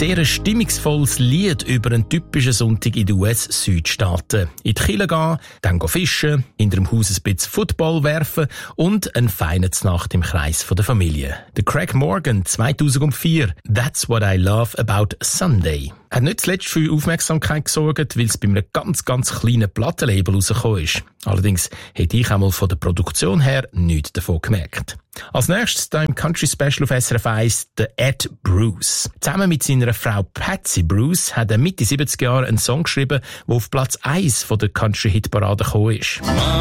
sehr ein stimmungsvolles Lied über einen typischen Sonntag in den US-Südstaaten. In die Kirche gehen, dann fischen, hinter dem Haus ein bisschen Football werfen und eine feine Nacht im Kreis der Familie. Der Craig Morgan, 2004, «That's what I love about Sunday». Hat nicht zuletzt für Aufmerksamkeit gesorgt, weil es bei einem ganz, ganz kleinen Plattenlabel rausgekommen ist. Allerdings hätte ich einmal von der Produktion her nichts davon gemerkt. Als nächstes hier im Country Special auf SRF 1 der Ed Bruce. Zusammen mit seiner Frau Patsy Bruce hat er Mitte 70er Jahre einen Song geschrieben, der auf Platz 1 von der Country-Hitparade gekommen ist.